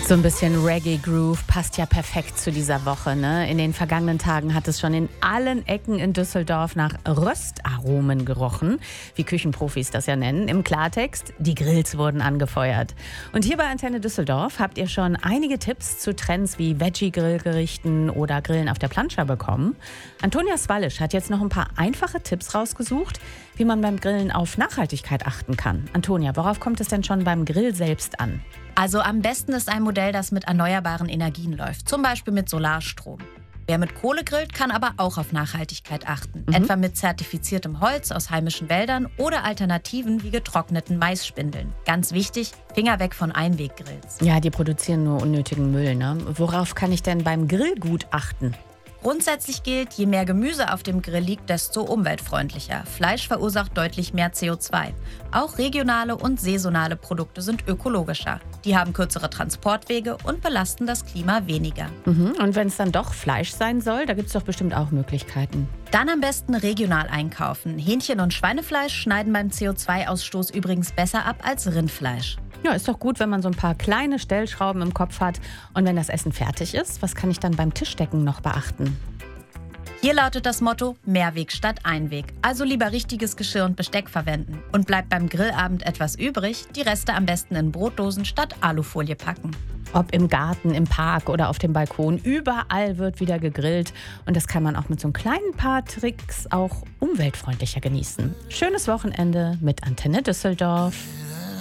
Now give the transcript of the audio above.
So ein bisschen Reggae-Groove passt ja perfekt zu dieser Woche, ne? In den vergangenen Tagen hat es schon in allen Ecken in Düsseldorf nach Röstaromen gerochen, wie Küchenprofis das ja nennen. Im Klartext, die Grills wurden angefeuert. Und hier bei Antenne Düsseldorf habt ihr schon einige Tipps zu Trends wie Veggie-Grillgerichten oder Grillen auf der Plancha bekommen. Antonia Swallisch hat jetzt noch ein paar einfache Tipps rausgesucht, wie man beim Grillen auf Nachhaltigkeit achten kann. Antonia, worauf kommt es denn schon beim Grill selbst an? Also am besten ist ein Modell, das mit erneuerbaren Energien läuft, zum Beispiel mit Solarstrom. Wer mit Kohle grillt, kann aber auch auf Nachhaltigkeit achten, etwa mit zertifiziertem Holz aus heimischen Wäldern oder Alternativen wie getrockneten Maisspindeln. Ganz wichtig, Finger weg von Einweggrills. Ja, die produzieren nur unnötigen Müll, ne? Worauf kann ich denn beim Grillgut achten? Grundsätzlich gilt, je mehr Gemüse auf dem Grill liegt, desto umweltfreundlicher. Fleisch verursacht deutlich mehr CO2. Auch regionale und saisonale Produkte sind ökologischer. Die haben kürzere Transportwege und belasten das Klima weniger. Und wenn es dann doch Fleisch sein soll, da gibt es doch bestimmt auch Möglichkeiten. Dann am besten regional einkaufen. Hähnchen- und Schweinefleisch schneiden beim CO2-Ausstoß übrigens besser ab als Rindfleisch. Ja, ist doch gut, wenn man so ein paar kleine Stellschrauben im Kopf hat. Und wenn das Essen fertig ist, was kann ich dann beim Tischdecken noch beachten? Hier lautet das Motto: Mehrweg statt Einweg. Also lieber richtiges Geschirr und Besteck verwenden. Und bleibt beim Grillabend etwas übrig, die Reste am besten in Brotdosen statt Alufolie packen. Ob im Garten, im Park oder auf dem Balkon, überall wird wieder gegrillt. Und das kann man auch mit so ein kleinen paar Tricks auch umweltfreundlicher genießen. Schönes Wochenende mit Antenne Düsseldorf.